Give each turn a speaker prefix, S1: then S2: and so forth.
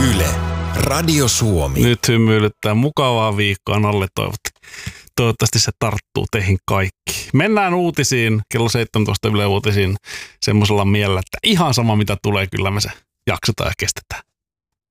S1: Yle, Radio Suomi.
S2: Nyt hymyilyttää mukavaa viikkoa alle toivottavasti se tarttuu teihin kaikki. Mennään uutisiin, kello 17 Yle Uutisiin semmoisella mielellä, että ihan sama mitä tulee, kyllä me se jaksetaan ja kestetään.